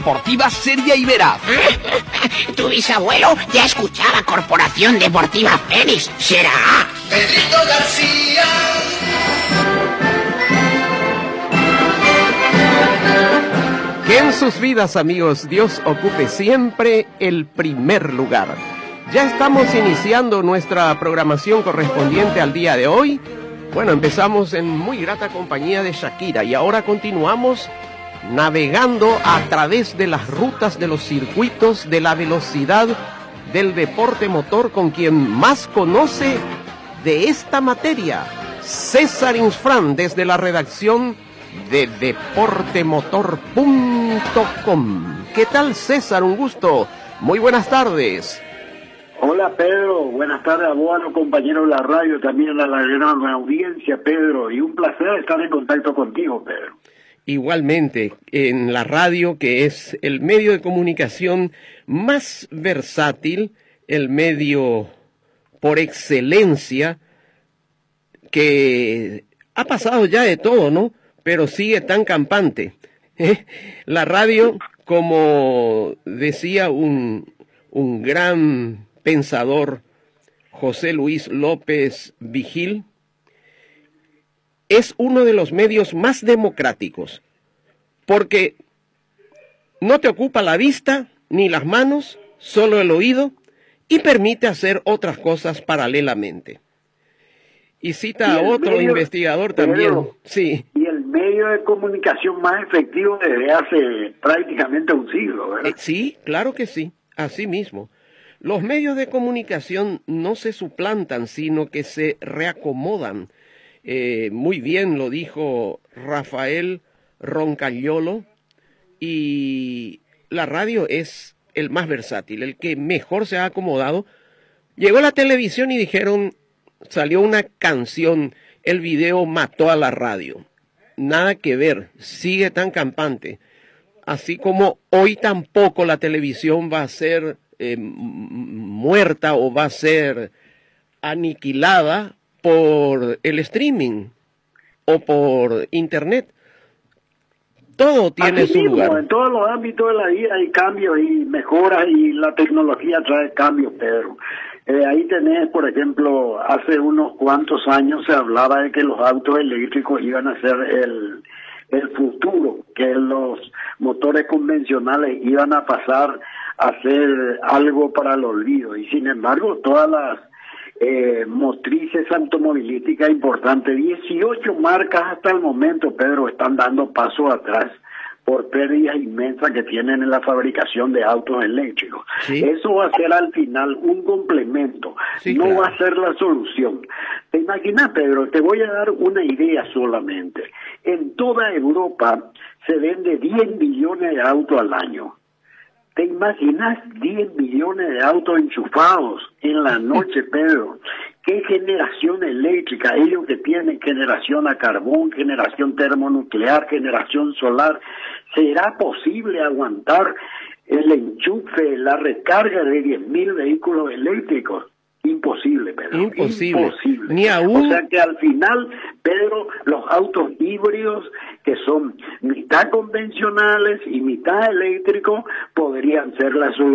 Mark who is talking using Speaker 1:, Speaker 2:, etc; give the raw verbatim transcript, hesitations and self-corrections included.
Speaker 1: Deportiva seria y veraz.
Speaker 2: Tu bisabuelo ya escuchaba Corporación Deportiva Fénix. ¿Será?
Speaker 3: Pedrito García.
Speaker 4: Que en sus vidas, amigos, Dios ocupe siempre el primer lugar. Ya estamos iniciando nuestra programación correspondiente al día de hoy. Bueno, empezamos en muy grata compañía de Shakira y ahora continuamos navegando a través de las rutas de los circuitos de la velocidad del deporte motor con quien más conoce de esta materia, César Insfrán, desde la redacción de deportemotor punto com. ¿Qué tal, César? Un gusto. Muy buenas tardes.
Speaker 5: Hola, Pedro. Buenas tardes a vos, a los compañeros de la radio, también a la gran audiencia, Pedro. Y un placer estar en contacto contigo, Pedro.
Speaker 4: Igualmente, en la radio, que es el medio de comunicación más versátil, el medio por excelencia, que ha pasado ya de todo, ¿no? Pero sigue tan campante. ¿Eh? La radio, como decía un, un gran pensador, José Luis López Vigil, es uno de los medios más democráticos, porque no te ocupa la vista ni las manos, solo el oído, y permite hacer otras cosas paralelamente. Y cita a otro medio, investigador también. Pero, sí.
Speaker 5: Y el medio de comunicación más efectivo desde hace prácticamente un siglo, ¿verdad?
Speaker 4: Eh, sí, claro que sí, así mismo. Los medios de comunicación no se suplantan, sino que se reacomodan. Eh, muy bien lo dijo Rafael Roncaliolo, y la radio es el más versátil, el que mejor se ha acomodado. Llegó la televisión y dijeron, salió una canción, el video mató a la radio. Nada que ver, sigue tan campante. Así como hoy tampoco la televisión va a ser eh, muerta o va a ser aniquilada por el streaming o por internet. Todo tiene
Speaker 5: Así
Speaker 4: su
Speaker 5: mismo,
Speaker 4: lugar.
Speaker 5: En todos los ámbitos de la vida hay cambios y mejoras, y la tecnología trae cambios, Pedro. Eh, ahí tenés, por ejemplo, hace unos cuantos años se hablaba de que los autos eléctricos iban a ser el, el futuro, que los motores convencionales iban a pasar a ser algo para el olvido. Y sin embargo, todas las Eh, motrices automovilísticas importantes, dieciocho marcas hasta el momento, Pedro, están dando paso atrás por pérdidas inmensas que tienen en la fabricación de autos eléctricos. ¿Sí? Eso va a ser al final un complemento, sí, no claro. va a ser la solución. ¿Te imaginas, Pedro? Te voy a dar una idea solamente. En toda Europa se vende diez millones de autos al año. ¿Te imaginas diez millones de autos enchufados en la noche, Pedro? ¿Qué generación eléctrica? Ellos que tienen generación a carbón, generación termonuclear, generación solar. ¿Será posible aguantar el enchufe, la recarga de diez mil vehículos eléctricos? Imposible, Pedro.
Speaker 4: Imposible.
Speaker 5: Imposible.
Speaker 4: Ni aún...
Speaker 5: O sea que al final, Pedro, los autos híbridos, que son mitad convencionales y mitad eléctricos, podrían ser la solución.